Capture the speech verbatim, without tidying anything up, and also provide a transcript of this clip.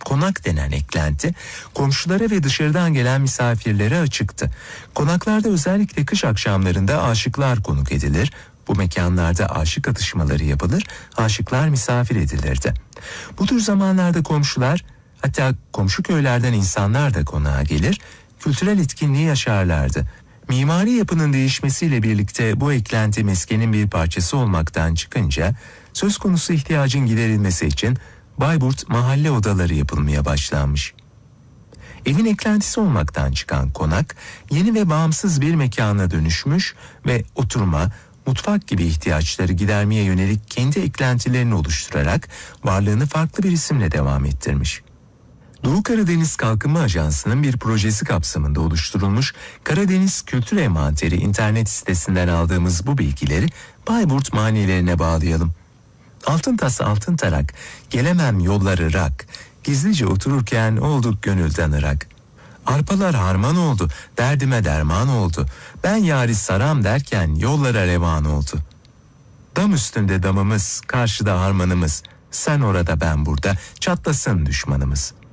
Konak denen eklenti komşulara ve dışarıdan gelen misafirlere açıktı. Konaklarda özellikle kış akşamlarında aşıklar konuk edilir. Bu mekanlarda aşık atışmaları yapılır, aşıklar misafir edilirdi. Bu tür zamanlarda komşular, hatta komşu köylerden insanlar da konağa gelir, kültürel etkinliği yaşarlardı. Mimari yapının değişmesiyle birlikte bu eklenti meskenin bir parçası olmaktan çıkınca söz konusu ihtiyacın giderilmesi için Bayburt mahalle odaları yapılmaya başlanmış. Evin eklentisi olmaktan çıkan konak yeni ve bağımsız bir mekana dönüşmüş ve oturma, mutfak gibi ihtiyaçları gidermeye yönelik kendi eklentilerini oluşturarak varlığını farklı bir isimle devam ettirmiş. Doğu Karadeniz Kalkınma Ajansı'nın bir projesi kapsamında oluşturulmuş Karadeniz Kültür Envanteri internet sitesinden aldığımız bu bilgileri Bayburt manilerine bağlayalım. Altın tas altın tarak, gelemem yolları rak, gizlice otururken olduk gönülden ırak. Arpalar harman oldu, derdime derman oldu, ben yâri saram derken yollara revan oldu. Dam üstünde damımız, karşıda harmanımız, sen orada ben burada, çatlasın düşmanımız.